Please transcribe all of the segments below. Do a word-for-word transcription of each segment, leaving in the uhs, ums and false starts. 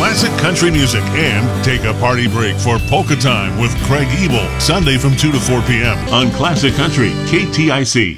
classic country music, and take a party break for Polka Time with Craig Ebel, Sunday from two to four p.m. on Classic Country, K T I C.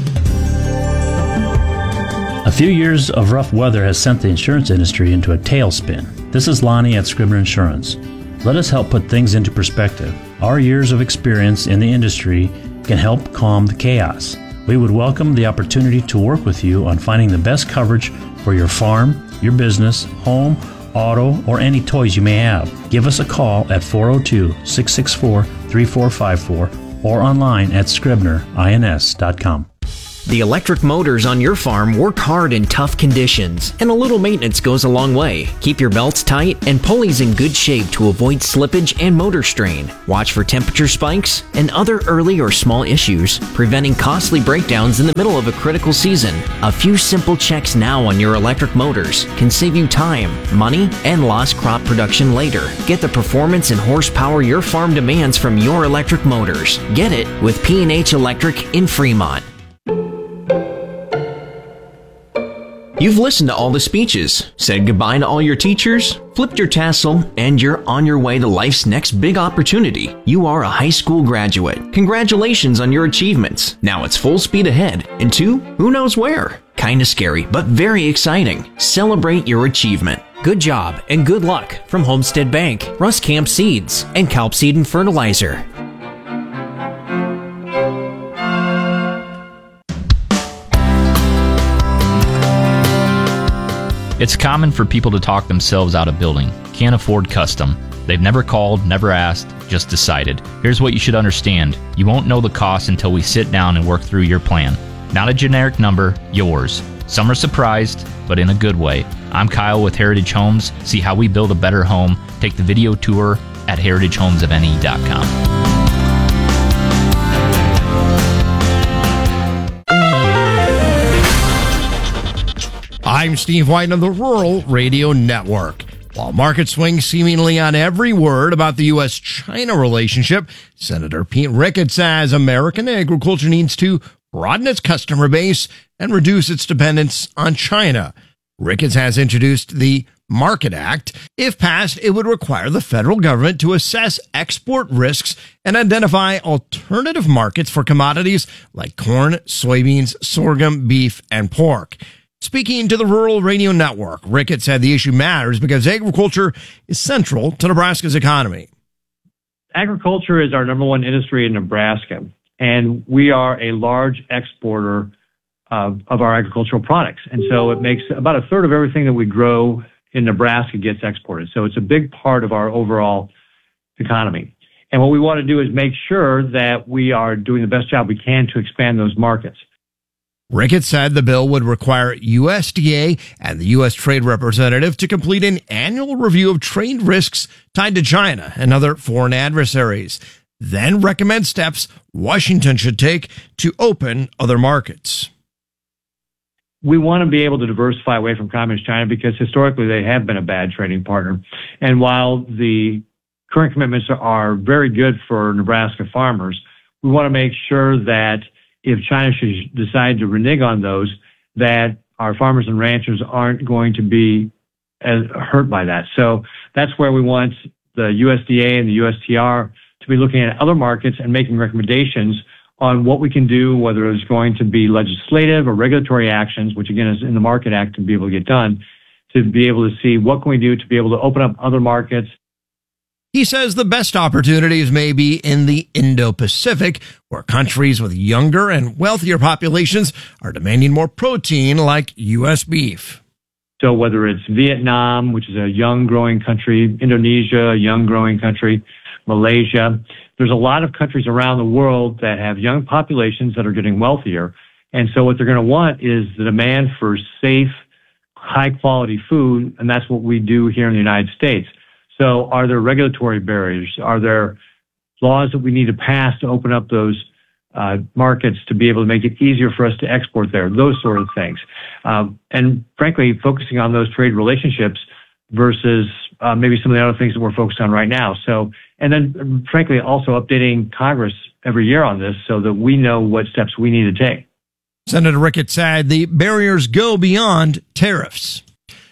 A few years of rough weather has sent the insurance industry into a tailspin. This is Lonnie at Scribner Insurance. Let us help put things into perspective. Our years of experience in the industry can help calm the chaos. We would welcome the opportunity to work with you on finding the best coverage for your farm, your business, home, auto, or any toys you may have. Give us a call at four oh two, six six four, three four five four or online at scribner ins dot com. The electric motors on your farm work hard in tough conditions, and a little maintenance goes a long way. Keep your belts tight and pulleys in good shape to avoid slippage and motor strain. Watch for temperature spikes and other early or small issues, preventing costly breakdowns in the middle of a critical season. A few simple checks now on your electric motors can save you time, money, and lost crop production later. Get the performance and horsepower your farm demands from your electric motors. Get it with P and H Electric in Fremont. You've listened to all the speeches, said goodbye to all your teachers, flipped your tassel, and you're on your way to life's next big opportunity. You are a high school graduate. Congratulations on your achievements. Now it's full speed ahead into who knows where. Kinda scary, but very exciting. Celebrate your achievement. Good job and good luck from Homestead Bank, Ruscamp Seeds, and Calp Seed and Fertilizer. It's common for people to talk themselves out of building. Can't afford custom. They've never called, never asked, just decided. Here's what you should understand. You won't know the cost until we sit down and work through your plan. Not a generic number, yours. Some are surprised, but in a good way. I'm Kyle with Heritage Homes. See how we build a better home. Take the video tour at heritage homes of n e dot com. I'm Steve White on the Rural Radio Network. While market swings seemingly on every word about the U S China relationship, Senator Pete Ricketts says American agriculture needs to broaden its customer base and reduce its dependence on China. Ricketts has introduced the Market Act. If passed, it would require the federal government to assess export risks and identify alternative markets for commodities like corn, soybeans, sorghum, beef, and pork. Speaking to the Rural Radio Network, Ricketts said the issue matters because agriculture is central to Nebraska's economy. Agriculture is our number one industry in Nebraska, and we are a large exporter of, of our agricultural products. And so it makes about a third of everything that we grow in Nebraska gets exported. So it's a big part of our overall economy. And what we want to do is make sure that we are doing the best job we can to expand those markets. Ricketts said the bill would require U S D A and the U S Trade Representative to complete an annual review of trade risks tied to China and other foreign adversaries, then recommend steps Washington should take to open other markets. We want to be able to diversify away from Communist China because historically they have been a bad trading partner. And while the current commitments are very good for Nebraska farmers, we want to make sure that if China should decide to renege on those, that our farmers and ranchers aren't going to be as hurt by that. So that's where we want the U S D A and the U S T R to be looking at other markets and making recommendations on what we can do, whether it's going to be legislative or regulatory actions, which again is in the Market Act to be able to get done, to be able to see what can we do to be able to open up other markets. He says the best opportunities may be in the Indo-Pacific, where countries with younger and wealthier populations are demanding more protein like U S beef. So whether it's Vietnam, which is a young growing country, Indonesia, a young growing country, Malaysia, there's a lot of countries around the world that have young populations that are getting wealthier. And so what they're going to want is the demand for safe, high quality food. And that's what we do here in the United States. So are there regulatory barriers? Are there laws that we need to pass to open up those uh, markets to be able to make it easier for us to export there? Those sort of things. Um, and frankly, focusing on those trade relationships versus uh, maybe some of the other things that we're focused on right now. So, and then frankly, also updating Congress every year on this so that we know what steps we need to take. Senator Ricketts said the barriers go beyond tariffs.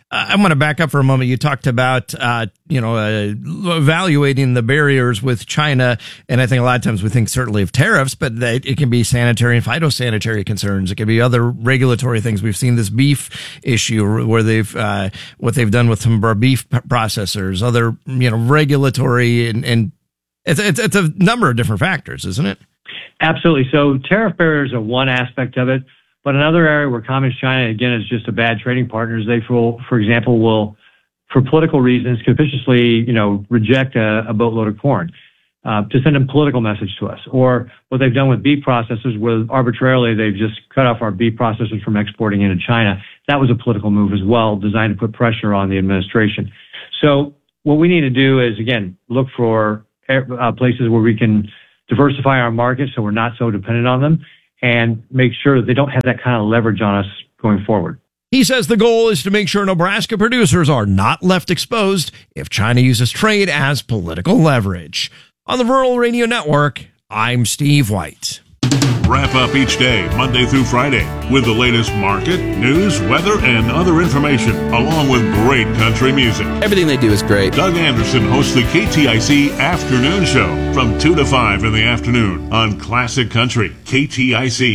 Uh, I'm going to back up for a moment. You talked about, uh, you know, uh, evaluating the barriers with China. And I think a lot of times we think certainly of tariffs, but they, it can be sanitary and phytosanitary concerns. It can be other regulatory things. We've seen this beef issue where they've, uh, what they've done with some of our beef processors, other, you know, regulatory and, and it's, it's, it's a number of different factors, isn't it? Absolutely. So tariff barriers are one aspect of it. But another area where Communist China, again, is just a bad trading partner is they, for, for example, will, for political reasons, capriciously, you know, reject a, a boatload of corn uh, to send a political message to us. Or what they've done with beef processors, where arbitrarily they've just cut off our beef processors from exporting into China. That was a political move as well, designed to put pressure on the administration. So what we need to do is, again, look for uh, places where we can diversify our market so we're not so dependent on them, and make sure that they don't have that kind of leverage on us going forward. He says the goal is to make sure Nebraska producers are not left exposed if China uses trade as political leverage. On the Rural Radio Network, I'm Steve White. Wrap up each day, Monday through Friday, with the latest market, news, weather, and other information, along with great country music. Everything they do is great. Doug Anderson hosts the K T I C Afternoon Show from two to five in the afternoon on Classic Country, K T I C.